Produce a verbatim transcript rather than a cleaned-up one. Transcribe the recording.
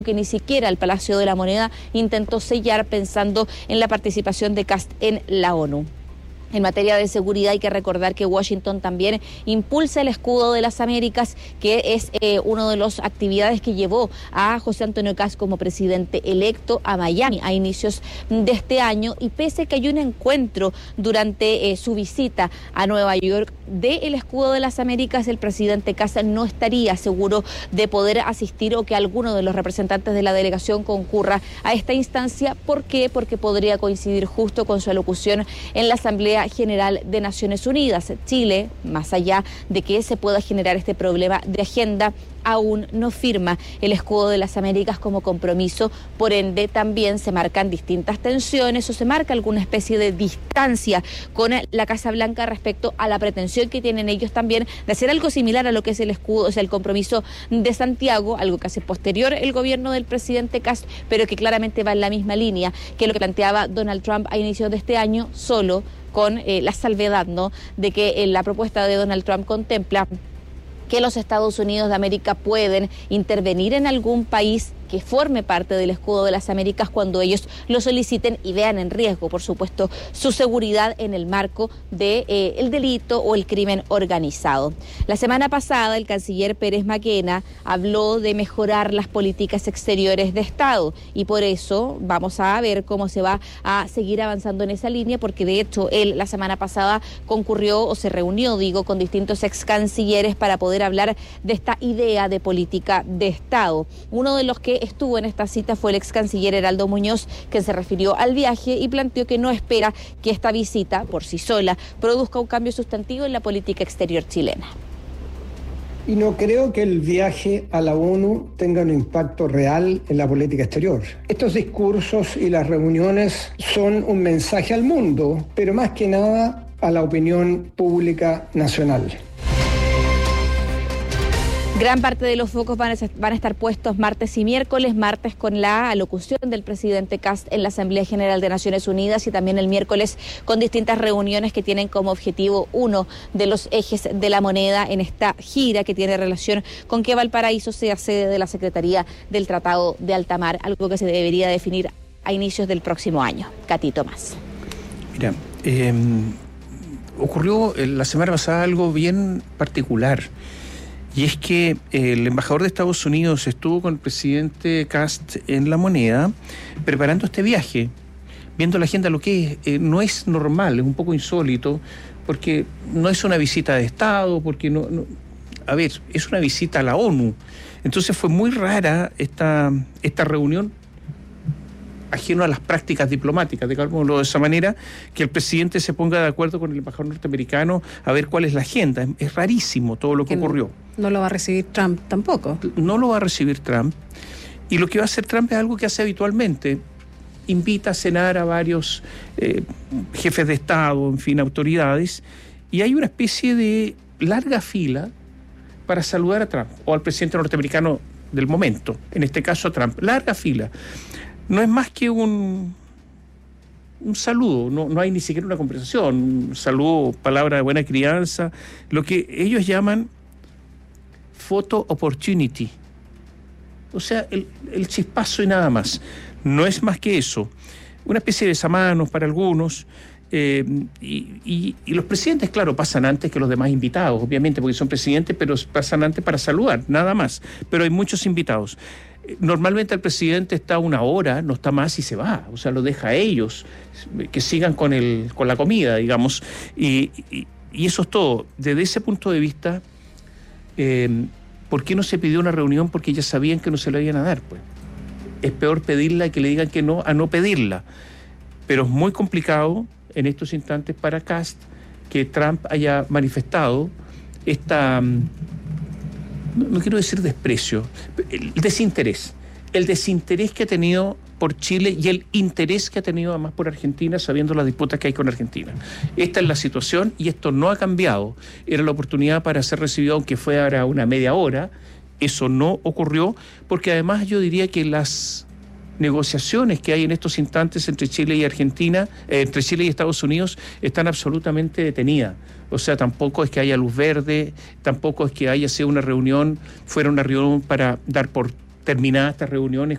que ni siquiera el Palacio de la Moneda intentó sellar pensando en la participación de Kast en la ONU. En materia de seguridad hay que recordar que Washington también impulsa el escudo de las Américas, que es eh, una de las actividades que llevó a José Antonio Kast como presidente electo a Miami a inicios de este año, y pese a que hay un encuentro durante eh, su visita a Nueva York del escudo de las Américas, el presidente Kast no estaría seguro de poder asistir o que alguno de los representantes de la delegación concurra a esta instancia. ¿Por qué? Porque podría coincidir justo con su alocución en la Asamblea General de Naciones Unidas. Chile, más allá de que se pueda generar este problema de agenda, aún no firma el escudo de las Américas como compromiso, por ende también se marcan distintas tensiones o se marca alguna especie de distancia con la Casa Blanca respecto a la pretensión que tienen ellos también de hacer algo similar a lo que es el escudo, o sea, el compromiso de Santiago, algo que hace posterior el gobierno del presidente Kast, pero que claramente va en la misma línea que lo que planteaba Donald Trump a inicios de este año, solo con eh, la salvedad, ¿no?, de que eh, la propuesta de Donald Trump contempla que los Estados Unidos de América pueden intervenir en algún país que forme parte del escudo de las Américas cuando ellos lo soliciten y vean en riesgo, por supuesto, su seguridad en el marco de eh, el delito o el crimen organizado. La semana pasada el canciller Pérez Maquena habló de mejorar las políticas exteriores de Estado, y por eso vamos a ver cómo se va a seguir avanzando en esa línea, porque de hecho él la semana pasada concurrió o se reunió, digo, con distintos ex cancilleres para poder hablar de esta idea de política de Estado. Uno de los que estuvo en esta cita fue el ex canciller Heraldo Muñoz, que se refirió al viaje y planteó que no espera que esta visita por sí sola produzca un cambio sustantivo en la política exterior chilena. Y no creo que el viaje a la ONU tenga un impacto real en la política exterior. Estos discursos y las reuniones son un mensaje al mundo, pero más que nada a la opinión pública nacional. Gran parte de los focos van a, van a estar puestos martes y miércoles, martes con la alocución del presidente Kast en la Asamblea General de Naciones Unidas, y también el miércoles con distintas reuniones que tienen como objetivo uno de los ejes de la moneda en esta gira que tiene relación con que Valparaíso sea sede de la Secretaría del Tratado de Alta Mar, algo que se debería definir a inicios del próximo año. Cati Tomás. Mira, eh, ocurrió la semana pasada algo bien particular. Y es que el embajador de Estados Unidos estuvo con el presidente Kast en La Moneda preparando este viaje, viendo la agenda, lo que es, eh, no es normal, es un poco insólito, porque no es una visita de Estado, porque no, no, a ver, es una visita a la ONU. Entonces fue muy rara esta, esta reunión, ajeno a las prácticas diplomáticas, digámoslo de esa manera, que el presidente se ponga de acuerdo con el embajador norteamericano a ver cuál es la agenda. Es, es rarísimo todo lo que, que ocurrió. No, no lo va a recibir Trump tampoco. No lo va a recibir Trump. Y lo que va a hacer Trump es algo que hace habitualmente. Invita a cenar a varios eh, jefes de Estado, en fin, autoridades, y hay una especie de larga fila para saludar a Trump, o al presidente norteamericano del momento, en este caso a Trump. Larga fila. No es más que un, un saludo, no, no hay ni siquiera una conversación, un saludo, palabra de buena crianza, lo que ellos llaman photo opportunity. O sea, el, el chispazo y nada más. No es más que eso. Una especie de besamanos para algunos. Eh, y, y, y los presidentes, claro, pasan antes que los demás invitados, obviamente, porque son presidentes, pero pasan antes para saludar, nada más. Pero hay muchos invitados. Normalmente el presidente está una hora, no está más y se va, o sea, lo deja a ellos, que sigan con el, con la comida, digamos, y, y, y eso es todo. Desde ese punto de vista, eh, ¿por qué no se pidió una reunión? Porque ya sabían que no se la iban a dar, pues. Es peor pedirla y que le digan que no a no pedirla, pero es muy complicado en estos instantes para Kast que Trump haya manifestado esta... No, no quiero decir desprecio, el desinterés, el desinterés que ha tenido por Chile y el interés que ha tenido además por Argentina, sabiendo las disputas que hay con Argentina. Esta es la situación y esto no ha cambiado. Era la oportunidad para ser recibido, aunque fuera una media hora. Eso no ocurrió, porque además yo diría que las negociaciones que hay en estos instantes entre Chile y Argentina, eh, entre Chile y Estados Unidos, están absolutamente detenidas. O sea, tampoco es que haya luz verde, tampoco es que haya sido una reunión, fuera una reunión para dar por terminadas estas reuniones,